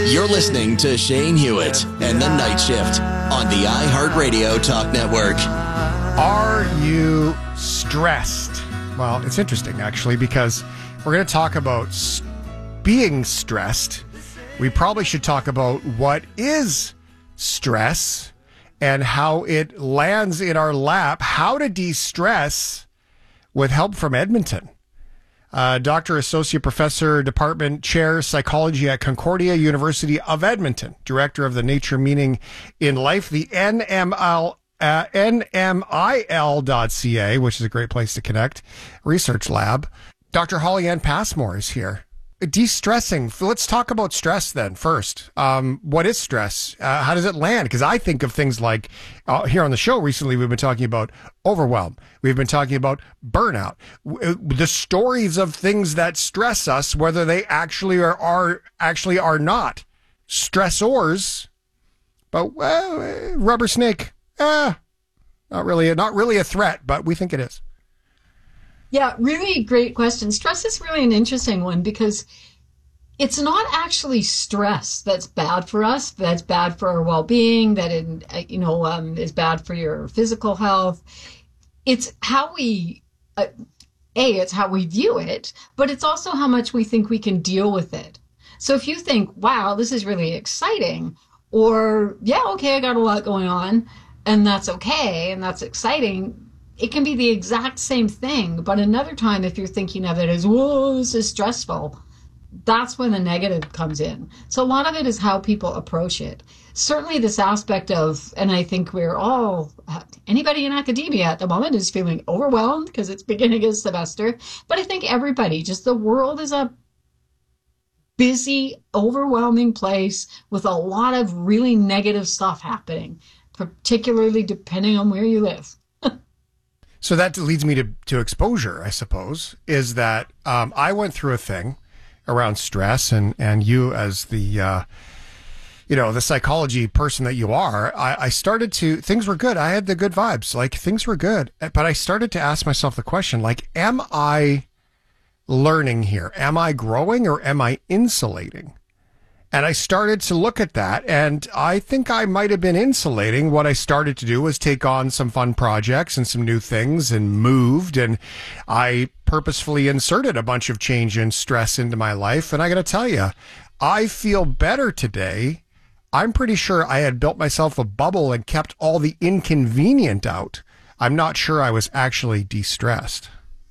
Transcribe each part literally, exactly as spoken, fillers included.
You're listening to Shane Hewitt and the Night Shift on the iHeartRadio Talk Network. Are you stressed? Well, it's interesting, actually, because we're going to talk about s- being stressed. We probably should talk about what is stress and how it lands in our lap, how to de-stress with help from Edmonton. Uh, Doctor Associate Professor, Department Chair, Psychology at Concordia University of Edmonton, Director of the Nature Meaning in Life, the N M L, uh, N M I L dot C A, which is a great place to connect, research lab. Doctor Holly Ann Passmore is here. De-stressing. Let's talk about stress then first. Um, what is stress? Uh, how does it land? Because I think of things like uh, here on the show recently, we've been talking about overwhelm. We've been talking about burnout. W- the stories of things that stress us, whether they actually are, are actually are not stressors. But well, rubber snake, eh, not really, not really a threat, but we think it is. Yeah, really great question. Stress is really an interesting one because it's not actually stress that's bad for us, that's bad for our well-being, that it, you know um, is bad for your physical health. It's how we, uh, A, it's how we view it, but it's also how much we think we can deal with it. So if you think, wow, this is really exciting, or yeah, okay, I got a lot going on, and that's okay, and that's exciting, it can be the exact same thing, but another time if you're thinking of it as, whoa, this is stressful, that's when the negative comes in. So a lot of it is how people approach it. Certainly this aspect of, and I think we're all, anybody in academia at the moment is feeling overwhelmed because it's beginning of semester, but I think everybody, just the world is a busy, overwhelming place with a lot of really negative stuff happening, particularly depending on where you live. So that leads me to, to exposure, I suppose, is that um, I went through a thing around stress, and, and you as the, uh, you know, the psychology person that you are, I, I started to, things were good. I had the good vibes, like things were good. But I started to ask myself the question, like, am I learning here? Am I growing or am I insulating? And I started to look at that, and I think I might have been insulating. What I started to do was take on some fun projects and some new things and moved, and I purposefully inserted a bunch of change and stress into my life. And I got to tell you, I feel better today. I'm pretty sure I had built myself a bubble and kept all the inconvenient out. I'm not sure I was actually de-stressed.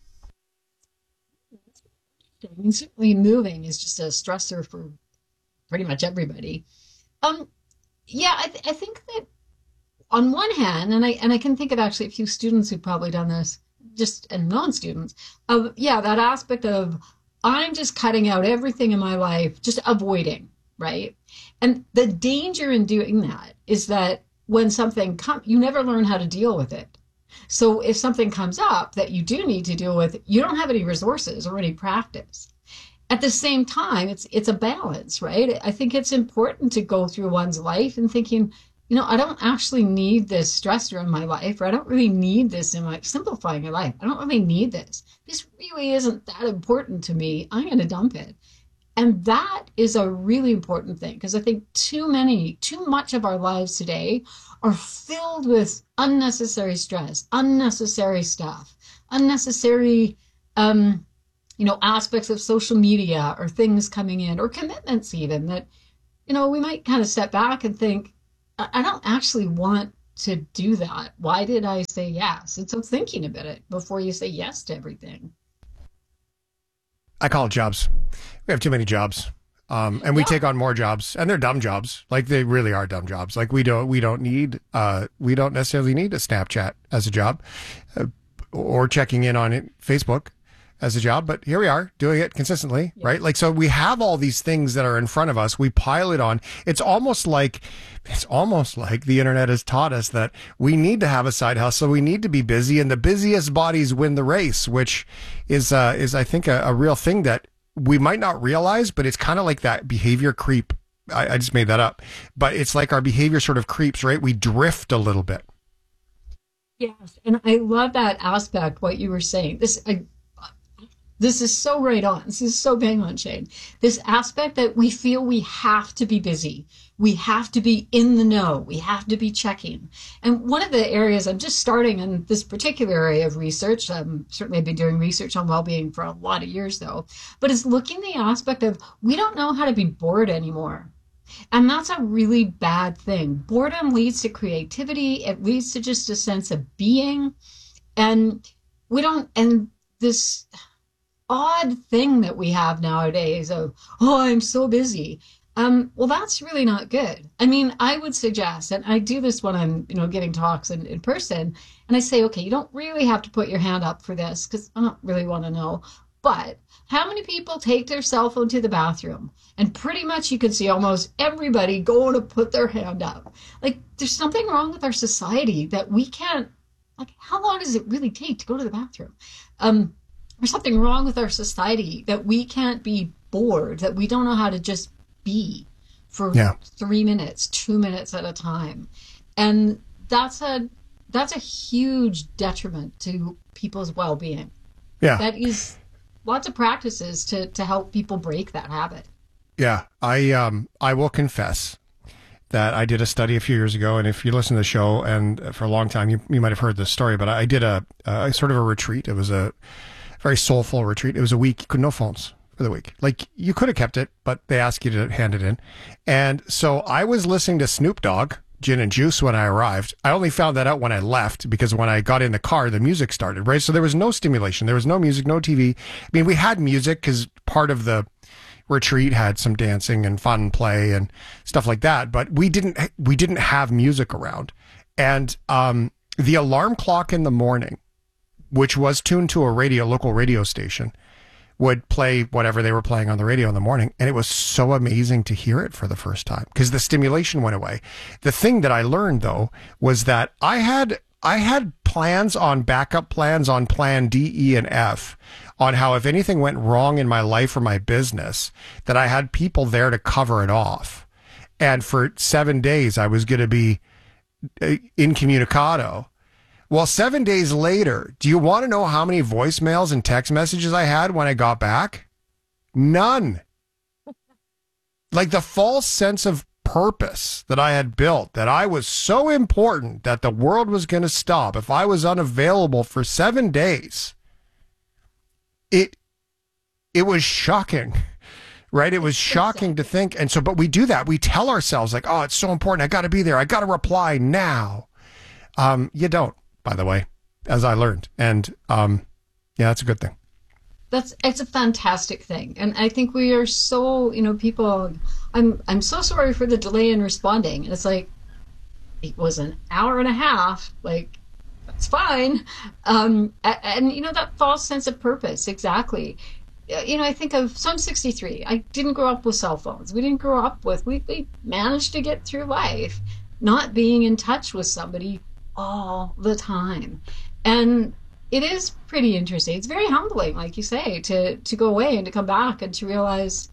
I mean, certainly moving is just a stressor for pretty much everybody. Um, yeah, I, th- I think that on one hand, and I and I can think of actually a few students who've probably done this, just and non-students, of yeah, that aspect of I'm just cutting out everything in my life, just avoiding, right? And the danger in doing that is that when something comes, you never learn how to deal with it. So if something comes up that you do need to deal with, you don't have any resources or any practice. At the same time, it's it's a balance, right? I think it's important to go through one's life and thinking, you know, I don't actually need this stressor in my life, or I don't really need this in my, simplifying your life. I don't really need this. This really isn't that important to me. I'm going to dump it. And that is a really important thing, because I think too many, too much of our lives today are filled with unnecessary stress, unnecessary stuff, unnecessary, um, you know, aspects of social media or things coming in, or commitments even, that, you know, we might kind of step back and think, I, I don't actually want to do that. Why did I say yes? And so thinking about it before you say yes to everything. I call it jobs. We have too many jobs. Um, and we Yeah. take on more jobs, and they're dumb jobs. Like, they really are dumb jobs. Like, we don't, we don't need, uh, we don't necessarily need a Snapchat as a job, uh, or checking in on it, Facebook as a job, but here we are doing it consistently, yeah. Right? Like, so we have all these things that are in front of us. We pile it on. It's almost like, it's almost like the internet has taught us that we need to have a side hustle. We need to be busy, and the busiest bodies win the race, which is, uh, is I think a, a real thing that we might not realize, but it's kind of like that behavior creep. I, I just made that up, but it's like our behavior sort of creeps, right? We drift a little bit. Yes. And I love that aspect, what you were saying. This, I, This is so right on. This is so bang on, Shane. This aspect that we feel we have to be busy. We have to be in the know. We have to be checking. And one of the areas, I'm just starting in this particular area of research. Um, certainly I've been doing research on well-being for a lot of years though, but it's looking the aspect of we don't know how to be bored anymore. And that's a really bad thing. Boredom leads to creativity. It leads to just a sense of being. And we don't, and this odd thing that we have nowadays of, oh, I'm so busy. Um, well, that's really not good. I mean, I would suggest, and I do this when I'm, you know, giving talks in, in person, and I say, okay, you don't really have to put your hand up for this because I don't really want to know. But how many people take their cell phone to the bathroom? And pretty much you can see almost everybody going to put their hand up. Like, there's something wrong with our society that we can't, like, how long does it really take to go to the bathroom? Um, There's something wrong with our society that we can't be bored, that we don't know how to just be for yeah. three minutes, two minutes at a time. And that's a that's a huge detriment to people's well-being. Yeah. That is lots of practices to, to help people break that habit. Yeah. I um I will confess that I did a study a few years ago, and if you listen to the show and for a long time, you, you might have heard this story, but I did a, a sort of a retreat. It was a very soulful retreat. It was a week, no phones for the week. Like, you could have kept it, but they asked you to hand it in. And so I was listening to Snoop Dogg, Gin and Juice, when I arrived. I only found that out when I left, because when I got in the car, the music started, right? So there was no stimulation. There was no music, no T V. I mean, we had music because part of the retreat had some dancing and fun play and stuff like that, but we didn't, we didn't have music around. And um, the alarm clock in the morning, which was tuned to a radio, local radio station, would play whatever they were playing on the radio in the morning. And it was so amazing to hear it for the first time because the stimulation went away. The thing that I learned, though, was that I had I had plans on backup plans on plan D, E, and F on how if anything went wrong in my life or my business, that I had people there to cover it off. And for seven days, I was going to be incommunicado. Well, seven days later, do you want to know how many voicemails and text messages I had when I got back? None. Like, the false sense of purpose that I had built, that I was so important that the world was going to stop if I was unavailable for seven days. It, it was shocking, right? It was shocking to think. And so, but we do that. We tell ourselves like, oh, it's so important. I got to be there. I got to reply now. Um, you don't. By the way, as I learned. And um, yeah, that's a good thing. That's, it's a fantastic thing. And I think we are so, you know, people, I'm, I'm so sorry for the delay in responding. And it's like, it was an hour and a half. Like, that's fine. Um, and, and, you know, that false sense of purpose. Exactly. You know, I think of, so I'm sixty-three. I didn't grow up with cell phones. We didn't grow up with, we, we managed to get through life, not being in touch with somebody all the time. And it is pretty interesting. It's very humbling, like you say, to to go away and to come back and to realize,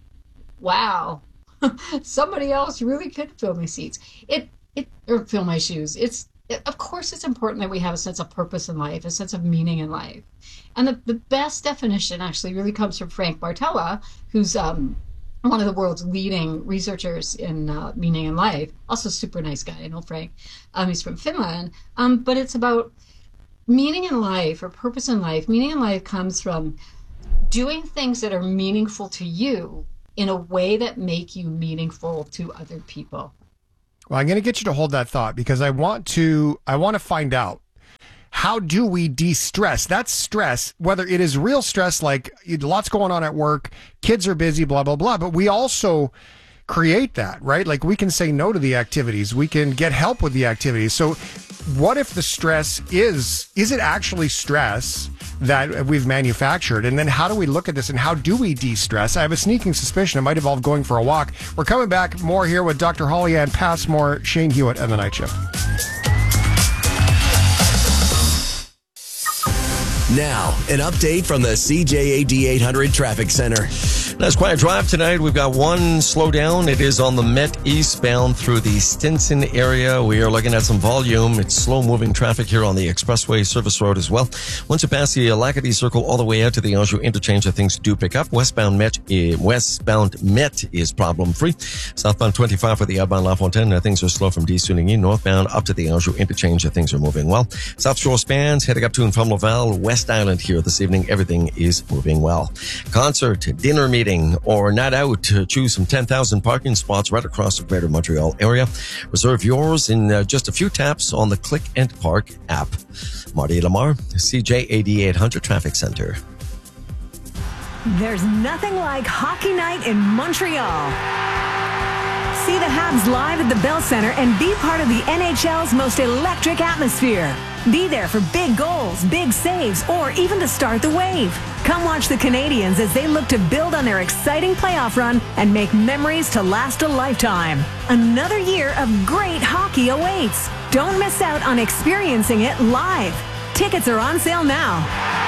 wow, somebody else really could fill my seats. It it or fill my shoes. It's it, of course it's important that we have a sense of purpose in life, a sense of meaning in life. And the, the best definition actually really comes from Frank Bartella, who's um one of the world's leading researchers in uh, meaning in life. Also super nice guy, I know Frank. Um, he's from Finland. Um, but it's about meaning in life or purpose in life. Meaning in life comes from doing things that are meaningful to you in a way that make you meaningful to other people. Well, I'm going to get you to hold that thought because I want to, I want to find out, how do we de-stress? That's stress, whether it is real stress, like lots going on at work, kids are busy, blah, blah, blah. But we also create that, right? Like, we can say no to the activities. We can get help with the activities. So what if the stress is, is it actually stress that we've manufactured? And then how do we look at this and how do we de-stress? I have a sneaking suspicion it might involve going for a walk. We're coming back more here with Doctor Holly Ann Passmore, Shane Hewitt, and The Night Shift. Now, an update from the C J A D eight hundred Traffic Center. Nice quiet drive tonight. We've got one slowdown. It is on the Met eastbound through the Stinson area. We are looking at some volume. It's slow-moving traffic here on the Expressway Service Road as well. Once you pass the Lacadie Circle all the way out to the Anjou interchange, things do pick up. Westbound Met, uh, westbound Met is problem-free. Southbound twenty-five for the outbound La Fontaine, things are slow from D-Sunigny. Northbound up to the Anjou interchange, things are moving well. South Shore spans heading up to and from Laval, West Island here this evening. Everything is moving well. Concert, dinner meeting, or night out, choose some ten thousand parking spots right across the greater Montreal area. Reserve yours in uh, just a few taps on the Click and Park app. Marty Lamar, C J A D eight hundred Traffic Center. There's nothing like hockey night in Montreal. See the Habs live at the Bell Centre and be part of the N H L's most electric atmosphere. Be there for big goals, big saves, or even to start the wave. Come watch the Canadiens as they look to build on their exciting playoff run and make memories to last a lifetime. Another year of great hockey awaits. Don't miss out on experiencing it live. Tickets are on sale now.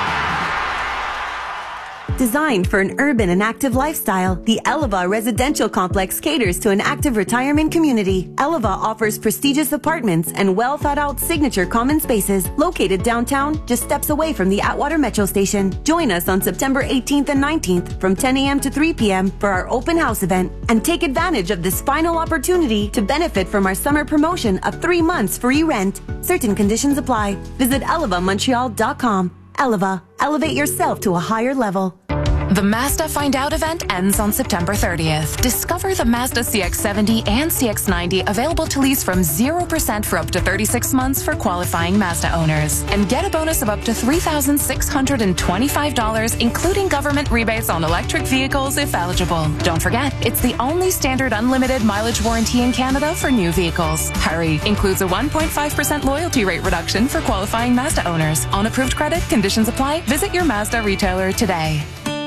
Designed for an urban and active lifestyle, the Eleva Residential Complex caters to an active retirement community. Eleva offers prestigious apartments and well-thought-out signature common spaces located downtown, just steps away from the Atwater Metro Station. Join us on September eighteenth and nineteenth from ten a.m. to three p.m. for our open house event, and take advantage of this final opportunity to benefit from our summer promotion of three months free rent. Certain conditions apply. Visit eleva montreal dot com. Eleva, elevate yourself to a higher level. The Mazda Find Out event ends on September thirtieth. Discover the Mazda C X seventy and C X ninety available to lease from zero percent for up to thirty-six months for qualifying Mazda owners. And get a bonus of up to three thousand six hundred twenty-five dollars, including government rebates on electric vehicles if eligible. Don't forget, it's the only standard unlimited mileage warranty in Canada for new vehicles. Hurry! Includes a one point five percent loyalty rate reduction for qualifying Mazda owners. On approved credit, conditions apply. Visit your Mazda retailer today.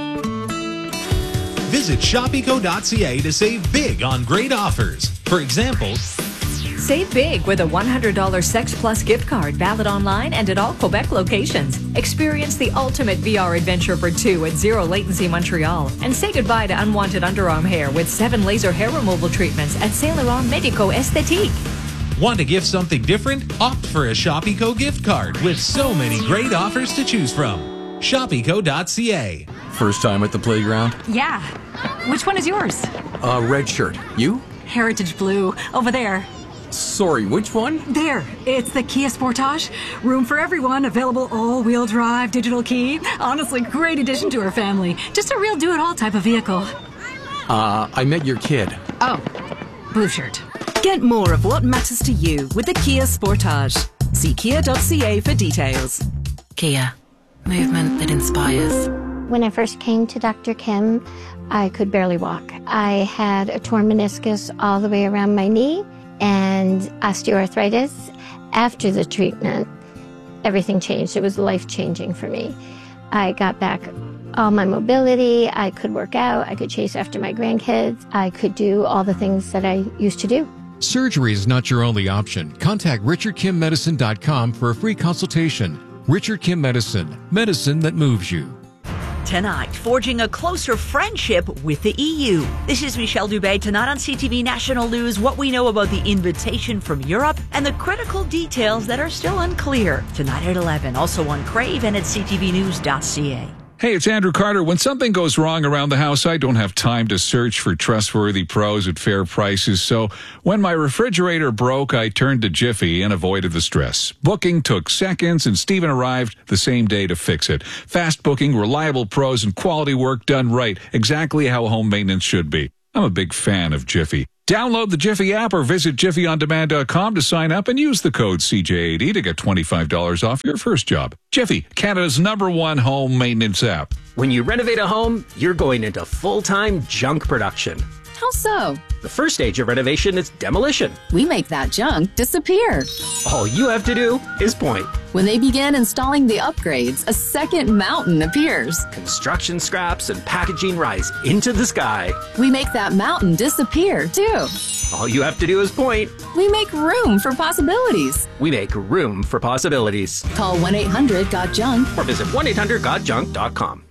Visit shop eco dot c a to save big on great offers. For example, save big with a one hundred dollars Sex Plus gift card valid online and at all Quebec locations. Experience the ultimate V R adventure for two at Zero Latency Montreal. And say goodbye to unwanted underarm hair with seven laser hair removal treatments at Saint Laurent Medico Esthétique. Want to gift something different? Opt for a Shop Eco gift card with so many great offers to choose from. shop eco dot c a. First time at the playground? Yeah. Which one is yours? Uh, red shirt. You? Heritage Blue. Over there. Sorry, which one? There. It's the Kia Sportage. Room for everyone. Available all-wheel drive, digital key. Honestly, great addition to our family. Just a real do-it-all type of vehicle. Uh, I met your kid. Oh. Blue shirt. Get more of what matters to you with the Kia Sportage. See kia dot c a for details. Kia. Movement that inspires. When I first came to Doctor Kim, I could barely walk. I had a torn meniscus all the way around my knee and osteoarthritis. After the treatment, everything changed. It was life-changing for me. I got back all my mobility. I could work out. I could chase after my grandkids. I could do all the things that I used to do. Surgery is not your only option. Contact richard kim medicine dot com for a free consultation. Richard Kim Medicine, medicine that moves you. Tonight, forging a closer friendship with the E U. This is Michelle Dubé. Tonight on C T V National News, what we know about the invitation from Europe and the critical details that are still unclear. Tonight at eleven, also on Crave and at c t v news dot c a. Hey, it's Andrew Carter. When something goes wrong around the house, I don't have time to search for trustworthy pros at fair prices. So when my refrigerator broke, I turned to Jiffy and avoided the stress. Booking took seconds, and Steven arrived the same day to fix it. Fast booking, reliable pros, and quality work done right. Exactly how home maintenance should be. I'm a big fan of Jiffy. Download the Jiffy app or visit jiffy on demand dot com to sign up and use the code C J A D to get twenty-five dollars off your first job. Jiffy, Canada's number one home maintenance app. When you renovate a home, you're going into full-time junk production. How so? The first stage of renovation is demolition. We make that junk disappear. All you have to do is point. When they begin installing the upgrades, a second mountain appears. Construction scraps and packaging rise into the sky. We make that mountain disappear, too. All you have to do is point. We make room for possibilities. We make room for possibilities. Call one eight hundred got junk or visit one eight hundred got junk dot com.